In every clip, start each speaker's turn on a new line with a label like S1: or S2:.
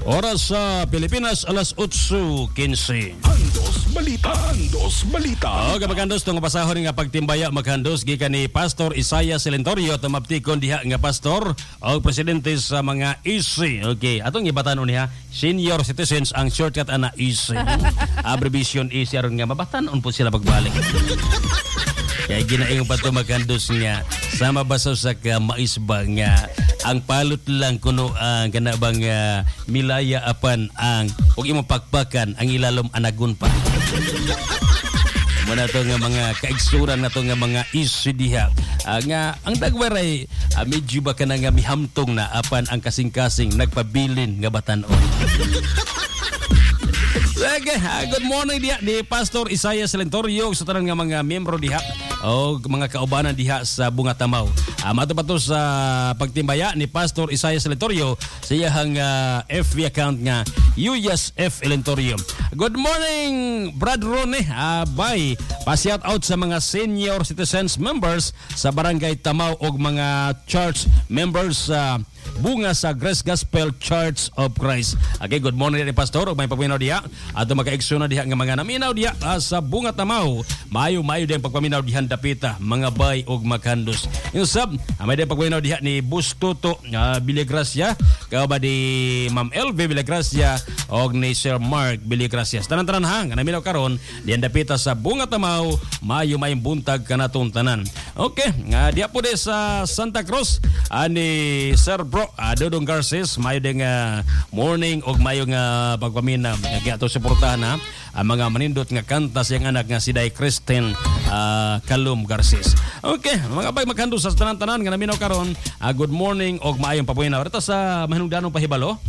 S1: Oras sa Pilipinas, alas 8:15.
S2: Andos Balita.
S1: Kapag-andos itong pasahon nga pagtimbaya maghandos gikan ni Pastor Isaiah Selentorio tumaptikon diha nga pastor o presidente sa mga EC. Okay, atong ibatan niya senior citizens ang shortcut ana EC. Abbreviation EC aron nga mabatan-on po sila pagbalik. Kaya ginaing pa ito maghandos nga sa mabasaw sa maisba nga ang palot lang kuno ang kanabang milaya apan ang huwag imong pakpakan ang ilalom anagun pa. Muna ito nga mga kaigsuran na ito nga mga issue diha. Nga ang dagwaray medyo ba ka na nga mihamtong na apan ang kasing-kasing nagpabilin nga batanon. Okay, good morning diha ni Pastor Isaiah Selentorio sa tanang nga mga miyembro diha o mga kaubanan diha sa Bunga Tamaw. Mato pa to sa pagtimbaya ni Pastor Isaiah Selentorio sa iyang FB account nga Yuyas F. Elentorio. Good morning, Brad Rone. Bye. Pa-shout out sa mga senior citizens members sa Barangay Tamaw o mga church members sa Bunga sa Grace Gospel Church of Christ. Okay, good morning ni Pastor. May pagpaminaw diha ato makaigsoon diha nga mga naminaw diha sa Bunga Tamaw. Mayo din pagpaminaw diha dapita mga bay og maghandos. Yung sab, may din pagpaminaw diha ni Bustoto Biligracia, kauba di Ma'am LV Biligracia og ni Sir Mark Biligracia. Tanan-tanan ha nga naminaw karon diha dapita sa Bunga Tamaw, mayo may buntag kanaton tanan. Okay, diha po di sa Santa Cruz ani Sir Bro Dodong Garces, mayo din morning og mayo nga pagpaminaw nga ato suportahan ha ang mga manindot nga kanta siyang anak nga si Day Kristen Kalum Garces. Okay, mga bay maghandos sa tanan-tanan nga naminaw karon. Good morning og maayong pabuhinaw. Rito sa mahinungdanong pahibalo.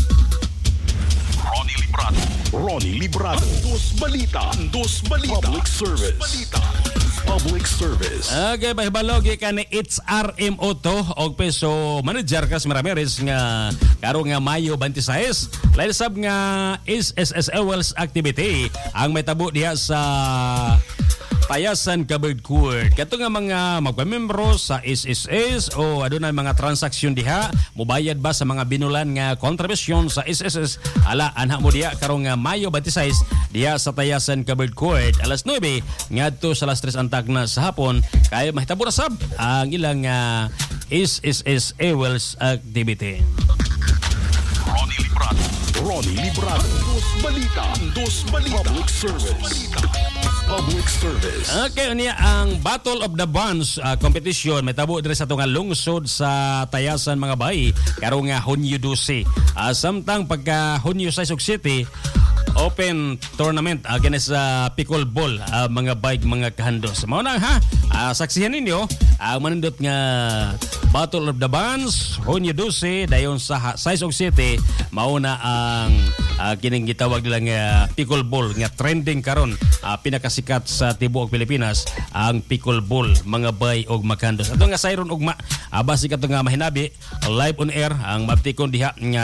S2: Ronnie Librado. Andos Balita. Public service.
S1: Okay, pahibalo gikan ni HRMO to og peso manager Cas Ramirez nga karong nga Mayo 26. Lain sab nga SSL Wells activity ang may tabo diha sa Tayasan Covered Court. Kato nga mga magpamembro sa SSS o adunay mga transaksyon diha, mubayad ba sa mga binulan nga kontribusyon sa SSS, ala anha mo diha karong nga Mayo 26 diha sa Tayasan Covered Court alas 9 ngadto sa alas 3 antag na sa hapon kay mahitabo ra sab ang ilang SSS Wells activity.
S2: Ronnie Librado. Andos Balita. Public service.
S1: Okay, niya ang Battle of the Bands competition may tabo diri sa tunga lungsod sa Tayasan mga bay karong nga Hunyo 12. Samtang pagka Hunyo 6 ug 7 open tournament against pickle ball mga bike mga kahandos. Mao na ha. Saksihan ninyo ang manindot nga Battle of the Bands Hunyo 12 dayon sa 6 ug 7 mao na ang kining gitawag nila nga pickle ball nga trending karon pinakasikat sa tibuok Pilipinas ang pickle ball mga bay og maghandos. Ato nga sayron ugma basi kato nga mahinabi live on air ang maptikon diha nga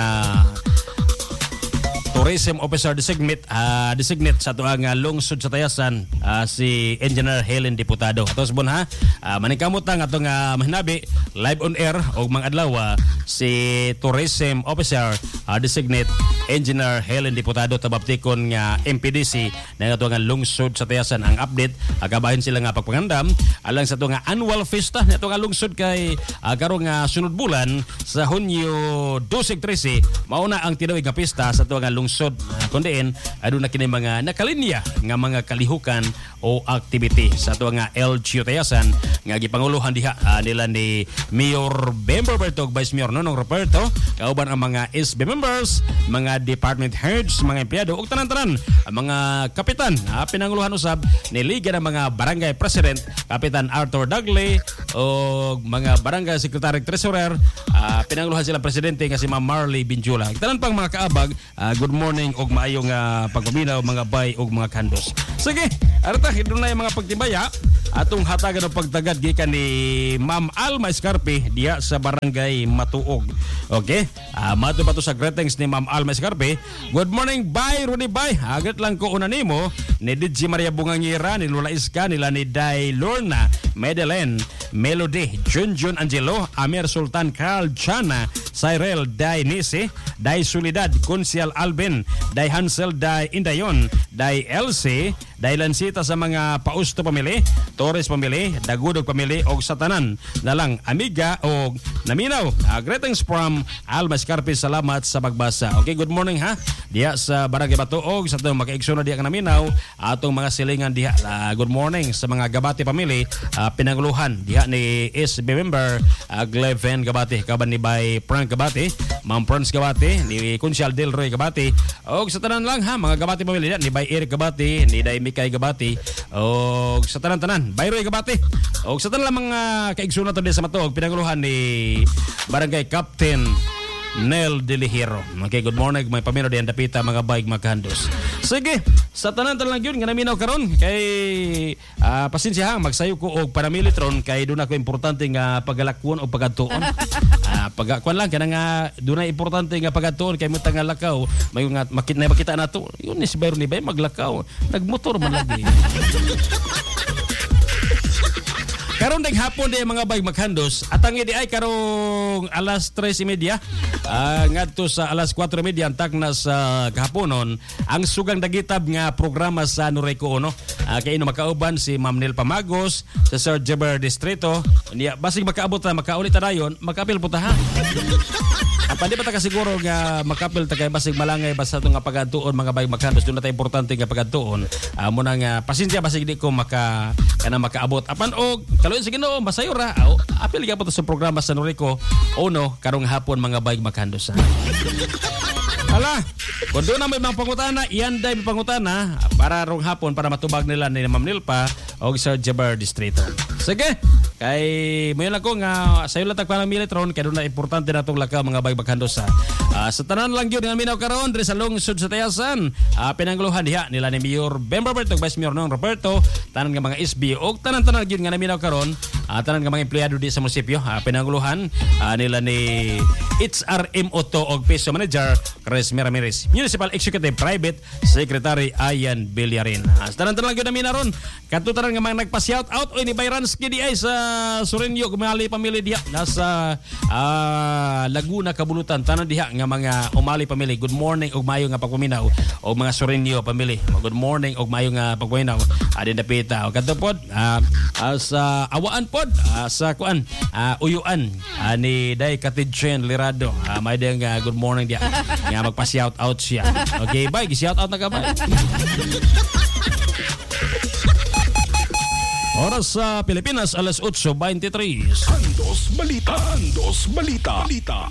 S1: Tourism Officer designate sa tuang lungsod sa Tayasan si Engineer Helen Diputado. Atos bon ha, maningkamot ang atong mahinabi live on air og mga adlaw si Tourism Officer designate Engineer Helen Diputado tabaptikon nga MPDC na atong lungsod sa Tayasan ang update agabahin sila nga pagpangandam alang sa atong annual fiesta na atong lungsod kay karong sunod bulan sa Hunyo 12-13 mao na ang tinuig nga pista sa atong lungsod kundiin aduna kini mga nakalinya nga mga kalihukan o activity sa ato nga LGU Tayasan nga gipanguluhan diha nila ni Mayor Bember Berto Vice Mayor Nonong Roberto kauban ang mga SB members, mga department heads, mga empleyado ug tanan-tanan ang mga kapitan pinanguluhan usab ni Liga ng mga Barangay President Kapitan Arthur Dagley o mga Barangay Secretary Treasurer pinanguluhan sila presidente nga si Ma'am Marley Binjula. Tanan pang mga kaabag good morning og maayong pagpaminaw mga bay og mga kandos. Sige, arta doon na yung mga pagtibaya atong hatagan o pagtagad gikan ni Ma'am Alma Escarpe diya sa Barangay Matuog. Okay? Mato pa to sa greetings ni Ma'am Alma Escarpe. Good morning, bye, Rudy, bye. Agad lang ko una nimo ni DJ Maria Bungangira, ni Lola Iska, nila ni Day Lorna, Medellin, Melody, Junjun Angelo, Amir Sultan, Carl Chana, Cyril Day Nisi, Day Solidad, Consial Alvin, Day Hansel Day Indayon, Day LC, Day Lansita sa mga Pausto pamili, Torres pamili, Dagudog pamili og sa tanan na lang amiga og naminaw. Greetings from Alma Scarpis, salamat sa pagbasa. Okay, good morning ha. Diha sa Barangay Batuog sa atong makaigsoon diha ka naminaw atong mga silingan diha. Good morning sa mga Gabati pamili, pinanguluhan diha ni SB member Gleven Gabati, kaban ni Bay Frank Gabati, Ma'am Franz Gabati, ni Consial Delroy Gabati, og sa tanan lang ha mga Gabati pamili diha ni Bay Eric Gabati, ni Day Mikay Gabati, og sa tanan Bay Roy Gabati, og sa tanan lang mga kaigsoon nato diha sa Matuog, pinanguluhan ni Barangay Captain Nel Delihero. Okay, good morning may pamino diyan dapita mga bayig makahandos. Sige, sa tanan lang yun nga naminaw karon kay pasensya ha magsayo ko og paramilitron kay doon ako importante nga pagalakwon o pagadtuon. Pagkuan lang kana nga doon na importante nga pagadtuon kay mutang nga lakaw may nga makita nato. Yun ni si Bayro ni Bay maglakaw. Nagmotor man lagi. Karon ding hapon di mga bayig maghandos at ang idi ay karong alas 3:30 ngadto sa alas 4:30 antak na sa kahaponon ang sugang dagitab nga programa sa Noreco no. Kay ino makauban si Ma'am Nel Pamagos sa Sir Jeber Distrito niya basig makaabot ta makaulit ta dayon makapil po ta ha. Pandi pa ta kasiguro nga makapil ta kay basig malangay basta to nga pagadtuon mga bayig maghandos doon na ta importante nga pagadtuon. Amo na nga pasensya basig di ko makaabot apan og kaluin sa Ginoo masayo ra. Apil gyapon sa programa sa Noreco uno karong hapon mga bayig maghandos. Hala, kung doon na may mga pangutana, iyan day may pangutana para rong hapon para matubag nila ni Ma'am Nilpa o Sir Jeber Distrito. Sige, kay mayon lang ko nga sayo lang tagpanang militron kay doon na importante na itong lakaw mga bayig maghandos. Sa tanan lang yun nga minaw karon diri sa lungsod sa Tayasan, pinanguluhan diha nila ni Mayor Ben Roberto, Vice Mayor Nong Roberto, tanan nga mga SB o tanan-tanan yun nga naminaw karon, tanan nga mga empleyado di sa munisipyo, pinanguluhan nila ni HRM Otto og Peso Manager Chris Ramirez, Municipal Executive Private Secretary Ayan Villarin. Sa tanan-tanan lang yun naminaw ron, katutaran nga mga nagpa-shout out o ni Bayransky di ay sa Surinyo kumali pamilya diha nasa Laguna Kabulutan tanan diha nga mga umali pamilya. Good morning og mayo nga pagpaminaw og mga Surinyo pamilya. Good morning og mayo nga pagpaminaw adin dapita og kadtopod sa awaan pod sa kuan uyuan ni Day Katidchen Lirado. May ding good morning diha nga magpa-shout out siya. Okay, bye. Gi-shout out na ka ba? Oras sa Pilipinas, alas 8:23.
S2: Handos Balita. Handos Balita.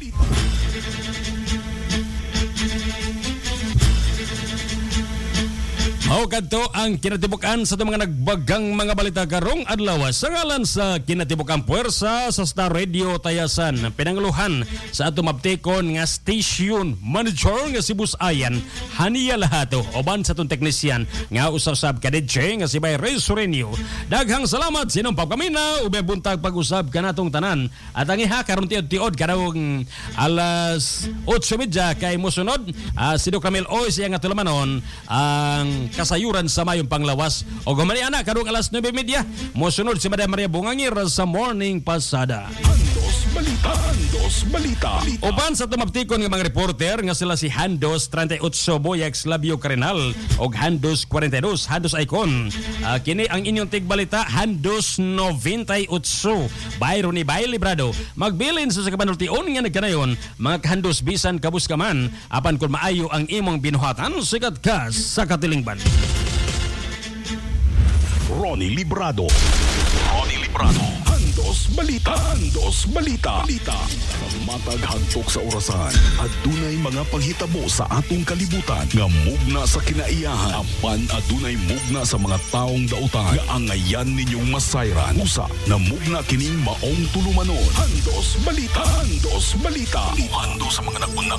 S1: Mao kadto ang kinatibukan sa mga nagbagang mga balita karong adlaw sa ngalan sa kinatibukang puwersa sa Star Radio Tayasan. Pinanguluhan sa atong maptekon nga station manager nga si Bus Ayan Hania Lahato oban sa atong teknisyan nga usab ka DJ nga si Bay Ray Surenio. Daghang salamat sinong pagkamina ube buntag pag-usab kanatong tanan at ang iha karon tiod-tiod karong alas 8:30 kay mosunod si Doc Camille Oy siya nga tulamanon ang kasayuran sa mayong panglawas o gumali ana karong alas 9:30 mosunod si Madam Maria Bungangir sa morning pasada.
S2: Handos Balita. Handos Balita.
S1: Uban sa tumaptikon ng mga reporter nga sila si Handos 38 Boyax Labio Carenal o Handos 42 Handos Icon. Kini ang inyong tigbalita Handos 98 Bayro ni Bay Librado. Magbilin sa kabanultion nga nagkanayon mga kahandos bisan kabus ka man apan kung maayo ang imong binuhatan sikat ka sa katilingban.
S2: Ronnie Librado. Handos Balita. Handos Balita. Matag hagtok sa orasan at dunay mga panghitabo sa atong kalibutan nga mugna sa kinaiyahan apan adunay mugna sa mga taong dautan nga angayan ninyong masayran usa na mugna kining maong tulumanon. Handos Balita. Handos Balita. Uhando sa mga nagpunang